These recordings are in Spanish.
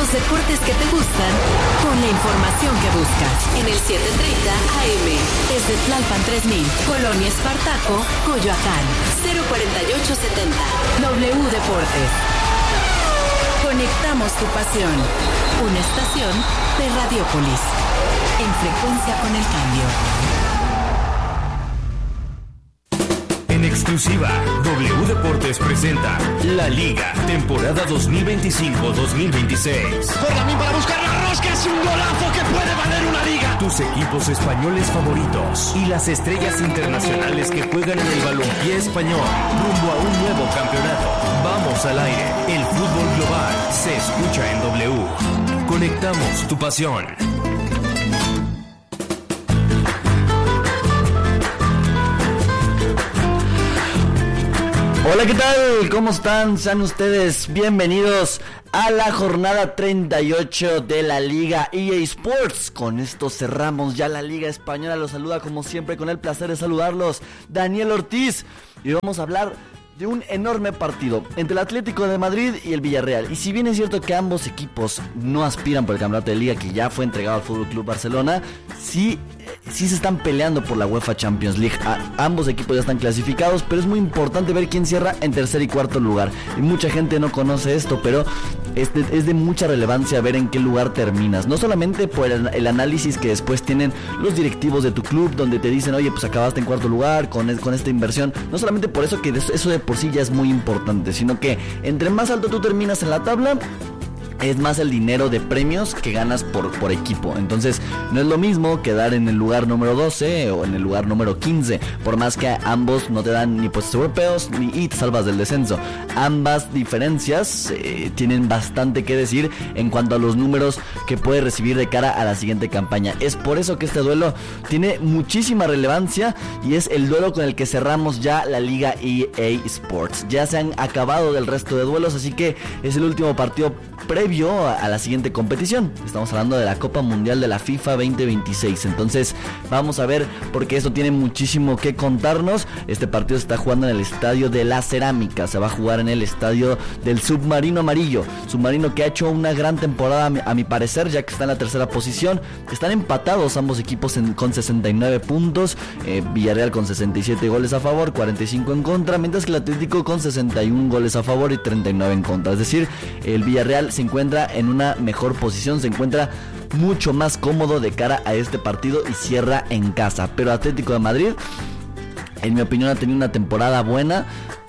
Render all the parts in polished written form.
Los deportes que te gustan, con la información que buscas. En el 730 AM, desde Tlalpan 3000, Colonia Espartaco, Coyoacán, 04870. W Deportes. Conectamos tu pasión. Una estación de Radiopolis. En frecuencia con el cambio. En exclusiva, W Deportes presenta La Liga, temporada 2025-2026. Corre para buscar la rosca, es un golazo que puede valer una liga. Tus equipos españoles favoritos y las estrellas internacionales que juegan en el balompié español, rumbo a un nuevo campeonato. Vamos al aire, el fútbol global se escucha en W. Conectamos tu pasión. Hola, ¿qué tal? ¿Cómo están? Sean ustedes bienvenidos a la jornada 38 de la Liga EA Sports. Con esto cerramos ya la Liga Española. Los saluda como siempre con el placer de saludarlos Daniel Ortiz. Y vamos a hablar de un enorme partido entre el Atlético de Madrid y el Villarreal. Y si bien es cierto que ambos equipos no aspiran por el campeonato de Liga, que ya fue entregado al FC Barcelona, sí se están peleando por la UEFA Champions League. Ambos equipos ya están clasificados, pero es muy importante ver quién cierra en tercer y cuarto lugar. Y mucha gente no conoce esto, pero es de mucha relevancia ver en qué lugar terminas. No solamente por el análisis que después tienen los directivos de tu club, donde te dicen, oye, pues acabaste en cuarto lugar con esta inversión. No solamente por eso, que eso de por sí ya es muy importante, sino que entre más alto tú terminas en la tabla, es más el dinero de premios que ganas por equipo. Entonces no es lo mismo quedar en el lugar número 12 o en el lugar número 15, por más que ambos no te dan ni puestos europeos y te salvas del descenso. Ambas diferencias tienen bastante que decir en cuanto a los números que puedes recibir de cara a la siguiente campaña. Es por eso que este duelo tiene muchísima relevancia y es el duelo con el que cerramos ya la Liga EA Sports. Ya se han acabado del resto de duelos, así que es el último partido previo a la siguiente competición. Estamos hablando de la Copa Mundial de la FIFA 2026. Entonces vamos a ver, porque esto tiene muchísimo que contarnos. Este partido se está jugando en el Estadio de la Cerámica. Se va a jugar en el estadio del Submarino Amarillo. Submarino que ha hecho una gran temporada a mi parecer, ya que está en la tercera posición. Están empatados ambos equipos con 69 puntos. Villarreal con 67 goles a favor, 45 en contra, mientras que el Atlético con 61 goles a favor y 39 en contra. Es decir, el Villarreal se encuentra en una mejor posición, se encuentra mucho más cómodo de cara a este partido y cierra en casa. Pero Atlético de Madrid, en mi opinión, ha tenido una temporada buena,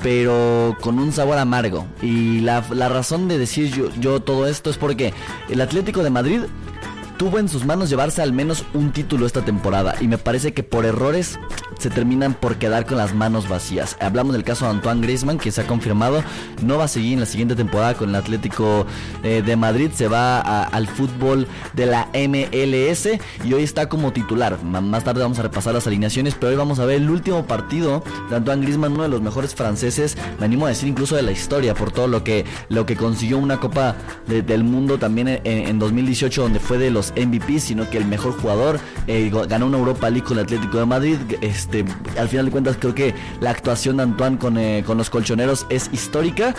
pero con un sabor amargo. Y la razón de decir yo todo esto es porque el Atlético de Madrid tuvo en sus manos llevarse al menos un título esta temporada, y me parece que por errores se terminan por quedar con las manos vacías. Hablamos del caso de Antoine Griezmann, que se ha confirmado no va a seguir en la siguiente temporada con el Atlético de Madrid. Se va al fútbol de la MLS y hoy está como titular. Más tarde vamos a repasar las alineaciones, pero hoy vamos a ver el último partido de Antoine Griezmann, uno de los mejores franceses, me animo a decir incluso de la historia, por todo lo que consiguió una Copa del Mundo también en 2018, donde fue de los MVP, sino que el mejor jugador. Ganó una Europa League con el Atlético de Madrid. Al final de cuentas creo que la actuación de Antoine con los colchoneros es histórica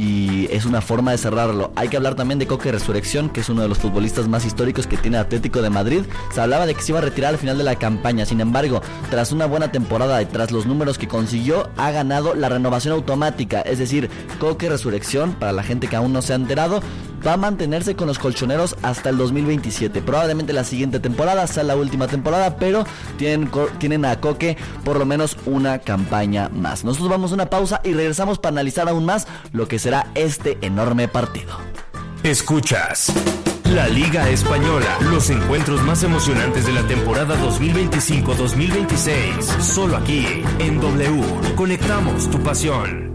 y es una forma de cerrarlo. Hay que hablar también de Coque Resurrección, que es uno de los futbolistas más históricos que tiene el Atlético de Madrid. Se hablaba de que se iba a retirar al final de la campaña, sin embargo, tras una buena temporada y tras los números que consiguió, ha ganado la renovación automática. Es decir, Coque Resurrección, para la gente que aún no se ha enterado, va a mantenerse con los colchoneros hasta el 2027. Probablemente la siguiente temporada sea la última temporada, pero tienen a Coque por lo menos una campaña más. Nosotros vamos a una pausa y regresamos para analizar aún más lo que será este enorme partido. Escuchas la Liga Española, los encuentros más emocionantes de la temporada 2025-2026, solo aquí en W. Conectamos tu pasión.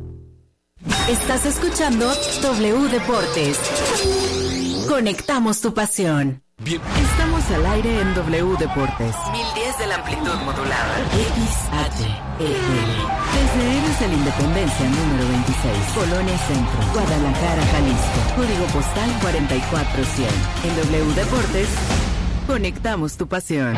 Estás escuchando W Deportes. Conectamos tu pasión. Bien. Estamos al aire en W Deportes. 1010 de la amplitud modulada. XHEL. Desde Héroes de la Independencia número 26. Colonia Centro, Guadalajara, Jalisco. Código postal 44100. En W Deportes, conectamos tu pasión.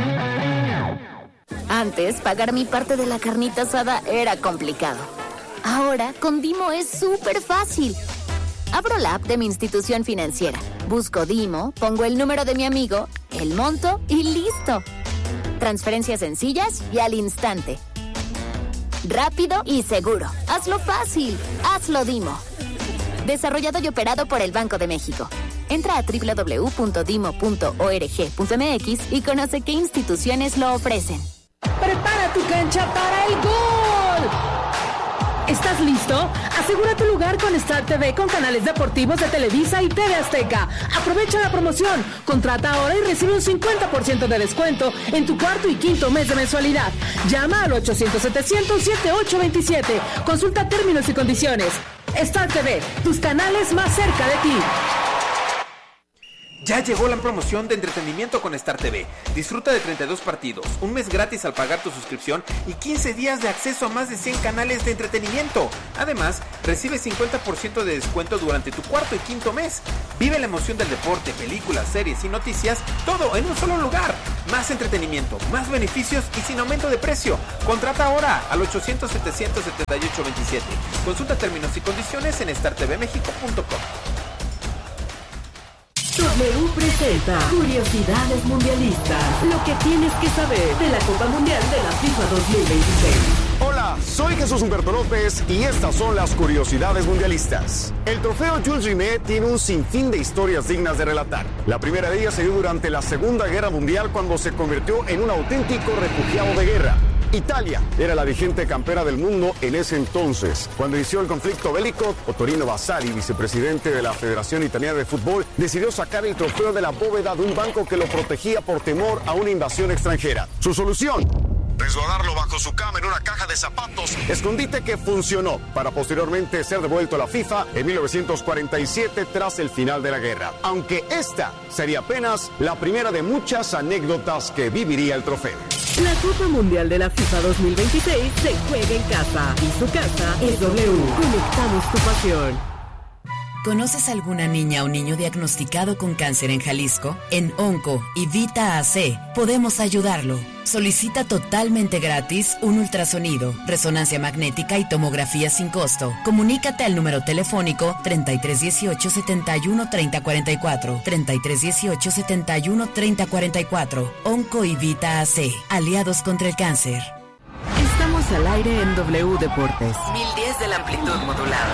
Antes, pagar mi parte de la carnita asada era complicado. Ahora, con Dimo es súper fácil. Abro la app de mi institución financiera, busco Dimo, pongo el número de mi amigo, el monto y ¡listo! Transferencias sencillas y al instante. Rápido y seguro. Hazlo fácil. Hazlo Dimo. Desarrollado y operado por el Banco de México. Entra a www.dimo.org.mx y conoce qué instituciones lo ofrecen. ¡Prepara tu cancha para el gol! ¿Estás listo? Asegura tu lugar con Star TV con canales deportivos de Televisa y TV Azteca. Aprovecha la promoción. Contrata ahora y recibe un 50% de descuento en tu cuarto y quinto mes de mensualidad. Llama al 800-700-7827. Consulta términos y condiciones. Star TV, tus canales más cerca de ti. Ya llegó la promoción de entretenimiento con Star TV. Disfruta de 32 partidos, un mes gratis al pagar tu suscripción y 15 días de acceso a más de 100 canales de entretenimiento. Además, recibe 50% de descuento durante tu cuarto y quinto mes. Vive la emoción del deporte, películas, series y noticias, todo en un solo lugar. Más entretenimiento, más beneficios y sin aumento de precio. Contrata ahora al 800-700-7827. Consulta términos y condiciones en startvmexico.com. W presenta Curiosidades Mundialistas. Lo que tienes que saber de la Copa Mundial de la FIFA 2026. Hola, soy Jesús Humberto López y estas son las Curiosidades Mundialistas. El trofeo Jules Rimet tiene un sinfín de historias dignas de relatar. La primera de ellas se dio durante la Segunda Guerra Mundial cuando se convirtió en un auténtico refugiado de guerra. Italia era la vigente campera del mundo en ese entonces. Cuando inició el conflicto bélico, Ottorino Vasari, vicepresidente de la Federación Italiana de Fútbol, decidió sacar el trofeo de la bóveda de un banco que lo protegía por temor a una invasión extranjera. Su solución: resguardarlo bajo su cama en una caja de zapatos, escondite que funcionó para posteriormente ser devuelto a la FIFA en 1947 tras el final de la guerra. Aunque esta sería apenas la primera de muchas anécdotas que viviría el trofeo. La Copa Mundial de la FIFA 2026 se juega en casa y su casa es W. Conectamos tu pasión. ¿Conoces alguna niña o niño diagnosticado con cáncer en Jalisco? En Onco y Vita AC podemos ayudarlo. Solicita totalmente gratis un ultrasonido, resonancia magnética y tomografía sin costo. Comunícate al número telefónico 3318 71 30 44, 3318 71 30 44. Onco y Vita AC, aliados contra el cáncer. Estamos al aire en W Deportes. 1010 de la amplitud modulada.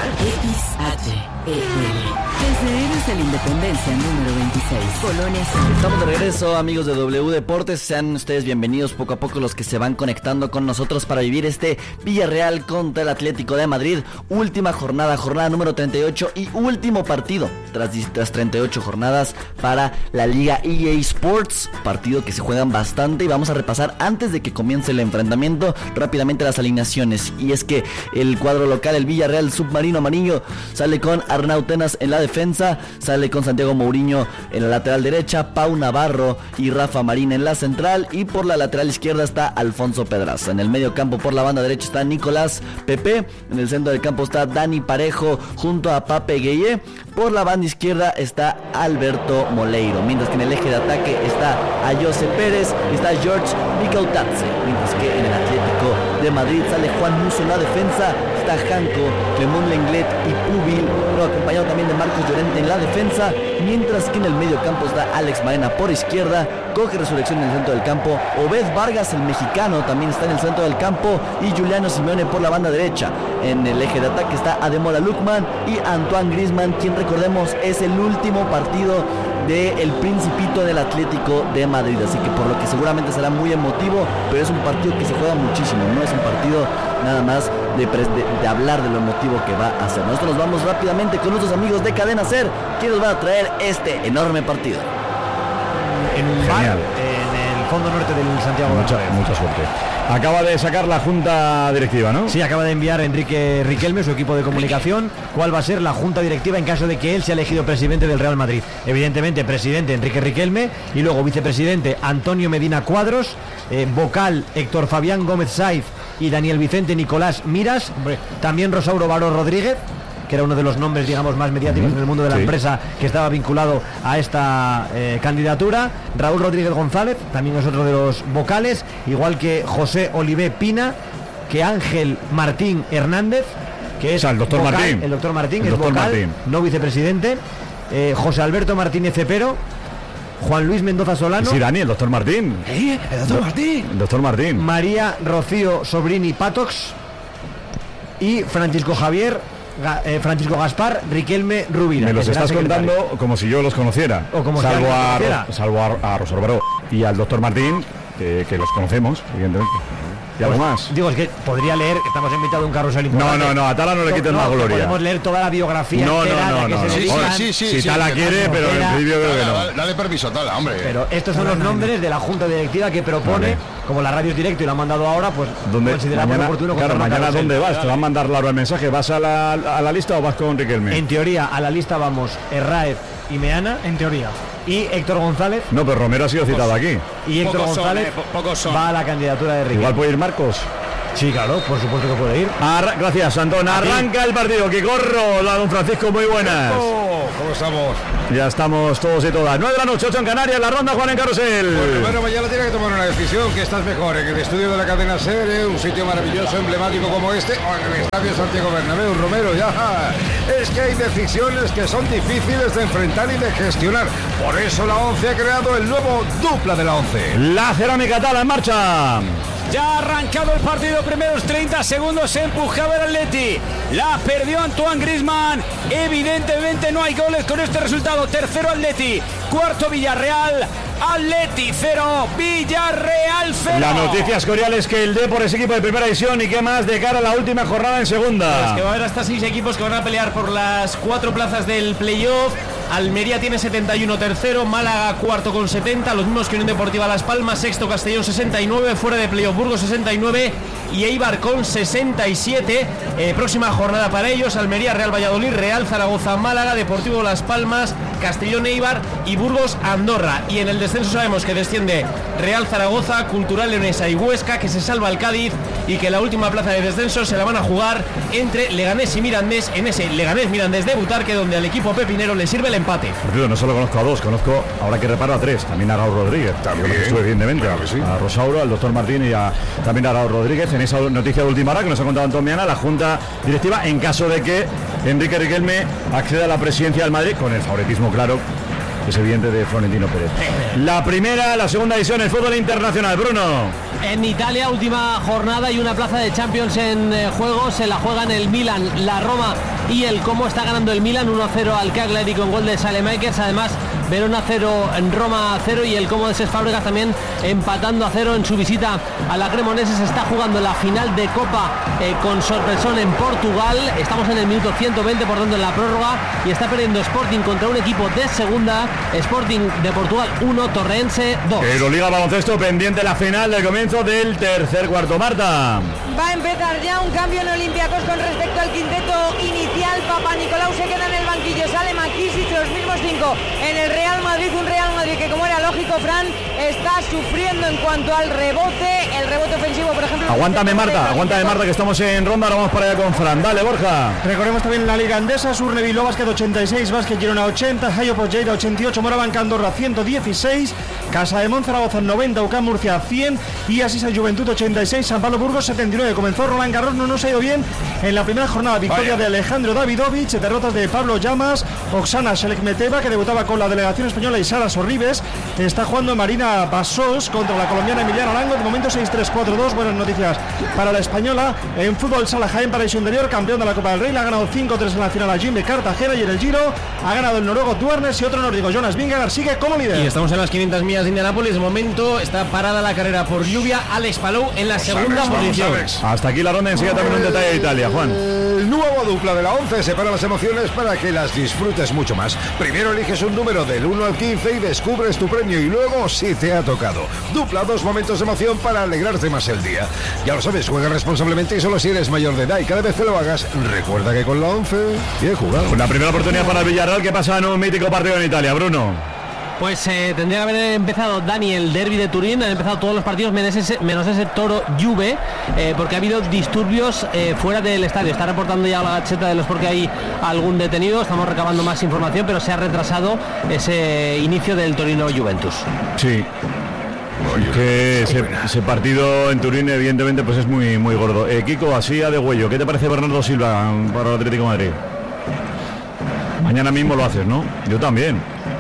XHEL. Desde Héroes de la Independencia, número 26. Colonia Centro. Estamos de regreso, amigos de W Deportes. Sean ustedes bienvenidos poco a poco los que se van conectando con nosotros para vivir este Villarreal contra el Atlético de Madrid. Última jornada número 38 y último partido tras 38 jornadas para la Liga EA Sports. Partido que se juegan bastante y vamos a repasar antes de que comience el enfrentamiento rápidamente las alineaciones. Y es que el cuadro local, el Villarreal submarino amarillo, sale con Arnau Tenas en la defensa, sale con Santiago Mourinho en la lateral derecha, Pau Navarro y Rafa Marín en la central, y por la lateral izquierda está Alfonso Pedraza. En el medio campo por la banda derecha está Nicolás Pepe, en el centro del campo está Dani Parejo junto a Pape Gueye, por la banda izquierda está Alberto Moleiro, mientras que en el eje de ataque está Ayose Pérez y está George Mikautatze, mientras que en el Atlético de Madrid sale Juan Musso en la defensa, está Janko, Clemón Lenglet y Pubil, acompañado también de Marcos Llorente en la defensa, mientras que en el medio campo está Alex Baena por izquierda, Coque Resurrección en el centro del campo, Obed Vargas el mexicano también está en el centro del campo y Giuliano Simeone por la banda derecha. En el eje de ataque está Ademola Lookman y Antoine Griezmann, quien recordemos es el último partido del Principito del Atlético de Madrid, así que por lo que seguramente será muy emotivo, pero es un partido que se juega muchísimo, no es un partido nada más de hablar de lo emotivo que va a ser. Nosotros nos vamos rápidamente con nuestros amigos de Cadena Ser, quienes van a traer este enorme partido. En un bar, en el fondo norte del Santiago. Mucha suerte. Acaba de sacar la junta directiva, ¿no? Sí, acaba de enviar Enrique Riquelme, su equipo de comunicación, cuál va a ser la junta directiva en caso de que él sea elegido presidente del Real Madrid. Evidentemente, presidente Enrique Riquelme y luego vicepresidente Antonio Medina Cuadros, vocal Héctor Fabián Gómez Saiz y Daniel Vicente Nicolás Miras, también Rosauro Baró Rodríguez, que era uno de los nombres, digamos, más mediáticos en el mundo de la empresa, que estaba vinculado a esta candidatura. Raúl Rodríguez González, también es otro de los vocales, igual que José Olivé Pina, que Ángel Martín Hernández, que es el doctor vocal, Martín. El doctor Martín, el es doctor vocal, Martín. no vicepresidente. José Alberto Martínez Cepero, Juan Luis Mendoza Solano. Sí, Dani, el doctor Martín. El doctor Martín. El doctor Martín. María Rocío Sobrini Patox y Francisco Gaspar Riquelme Rubira. Me los estás secretario. contando como si yo los conociera. O como salvo si a, conociera. salvo a Rosa Baró y al doctor Martín, que los conocemos, evidentemente. ¿Y algo más? Digo, es que podría leer, que estamos invitados a un carrusel importante. No, a Tala no le quites más gloria. Podemos leer toda la biografía entera a la que se dedican. Si Tala quiere, pero en principio creo que no. Dale permiso, Tala, hombre. Pero estos son los nombres de la junta directiva que propone, como la radio es directo y lo han mandado ahora, pues consideramos mañana, oportuno. claro, mañana ¿dónde vas? ¿Te va a mandar Laura el mensaje? ¿Vas a la lista o vas con Riquelme? En teoría, a la lista vamos Herráez y Meana. En teoría. Y Héctor González. No, pero Romero ha sido citado aquí. Y Héctor González va a la candidatura de Riquelme. Igual puede ir Marcos. Sí, claro, por supuesto que puede ir. Gracias, Antón. Arranca el partido. Que corro, la don Francisco, muy buenas. ¿Cómo estamos? Ya estamos todos y todas. 9 de la noche, 8 en Canarias, la ronda Juan en Carrusel. Bueno, mañana tiene que tomar una decisión. ¿Qué estás mejor? ¿En el estudio de la cadena SER, un sitio maravilloso, emblemático como este, o en el estadio Santiago Bernabéu? Romero, ya. Es que hay decisiones que son difíciles de enfrentar y de gestionar. Por eso la ONCE ha creado el nuevo dupla de la ONCE. La Cerámica Tala en marcha. Ya ha arrancado el partido, primeros 30 segundos se empujaba el Atleti. La perdió Antoine Griezmann. Evidentemente no hay goles con este resultado. Tercero Atleti, cuarto Villarreal. Atleti 0, Villarreal 0. La noticia escorial es que el Depor es equipo de primera división y qué más de cara a la última jornada en segunda. Es que va a haber hasta 6 equipos que van a pelear por las 4 plazas del playoff. Almería tiene 71 tercero, Málaga cuarto con 70, los mismos que Unión Deportiva Las Palmas, sexto Castellón 69, fuera de playoff Burgos 69 y Eibar con 67. Próxima jornada para ellos: Almería, Real Valladolid, Real Zaragoza, Málaga, Deportivo Las Palmas, Castellón, Eibar y Burgos, Andorra. Y en el descenso sabemos que desciende Real Zaragoza, Cultural Leonesa y Huesca, que se salva el Cádiz y que la última plaza de descenso se la van a jugar entre Leganés y Mirandés, en ese Leganés Mirandés de Butarque, donde al equipo pepinero le sirve el empate. No solo conozco a 2, conozco, ahora que reparo, a 3. También a Raúl Rodríguez. También evidentemente, claro, sí. A Rosauro, al doctor Martín y también a Raúl Rodríguez. En esa noticia de última hora que nos ha contado Antomiana, la junta directiva, en caso de que Enrique Riquelme acceda a la presidencia del Madrid, con el favoritismo claro, es evidente, de Florentino Pérez. La segunda edición del fútbol internacional. Bruno. En Italia, última jornada y una plaza de Champions en juego. Se la juegan el Milan, la Roma y el Como. Está ganando el Milan 1-0 al Cagliari con gol de Saelemaekers. Además, Verona 0, en Roma 0 y el Como de Cesc Fábregas también empatando a 0 en su visita a la Cremonese. Se está jugando la final de Copa con sorpresón en Portugal. Estamos en el minuto 120, por tanto en la prórroga, y está perdiendo Sporting contra un equipo de segunda. Sporting de Portugal 1, Torrense 2. Euroliga baloncesto, pendiente la final del comienzo del tercer cuarto. Marta. Va a empezar ya un cambio en Olympiacos con respecto al quinteto inicial. Papanikolaou se queda en el banquillo, sale Makisic, los mismos 5 en el Real Madrid. Un Real Madrid que, como era lógico, Fran, está sufriendo en cuanto al rebote. El rebote ofensivo, por ejemplo. Aguántame, Marta, que estamos en ronda. Ahora vamos para allá con Fran. Dale, Borja. Recordemos también la Liga Andesa: Surne Bilbao Basket 86, Basket Girona 80, Hayo Lleida 88, Morabanca Andorra 116, Casa de Zaragoza 90, UCAM Murcia 100 y Asisa Juventud 86, San Pablo Burgos 79. Comenzó Roland Garros, no nos ha ido bien en la primera jornada. Victoria de Alejandro Davidovich, derrotas de Pablo Llamas, Oksana Selekmeteva, que debutaba con la delegación española, y Sara Sorribes. Está jugando Marina Bassos contra la colombiana Emiliana Arango. De momento 6-3-4-2. Buenas noticias para la española. En fútbol, Sala Jaén, paraíso interior, campeón de la Copa del Rey. Le ha ganado 5-3 en la final a Jim de Cartagena, y en el Giro ha ganado el noruego Duernes y otro nórdico, Jonas Vingegaard, sigue como líder. Y estamos en las 500 millas de Indianápolis. De momento está parada la carrera por lluvia. Alex Palou en la segunda posición. Hasta aquí la ronda. Enseguida también un detalle de Italia, Juan. El nuevo dupla de la 11 separa las emociones para que las disfrutes mucho más. Primero eliges un número del 1 al 15 y descubres tu premio, y luego, si te ha tocado, dupla 2 momentos de emoción para alegrarte más el día. Ya lo sabes, juega responsablemente y solo si eres mayor de edad, y cada vez que lo hagas, recuerda que con la 11 bien jugado. Una primera oportunidad para el Villarreal, que pasa en un mítico partido en Italia. Bruno. Pues tendría que haber empezado, Dani, el derbi de Turín. Han empezado todos los partidos menos ese Toro Juve, porque ha hado disturbios fuera del estadio. Está reportando ya la Gaceta de los porque hay algún detenido. Estamos recabando más información, pero se ha retrasado ese inicio del Torino Juventus. Sí. Que ese partido en Turín, evidentemente, pues es muy, muy gordo. Kiko, así a de huello, ¿qué te parece Bernardo Silva para el Atlético de Madrid? Mañana mismo lo haces, ¿no? Yo también.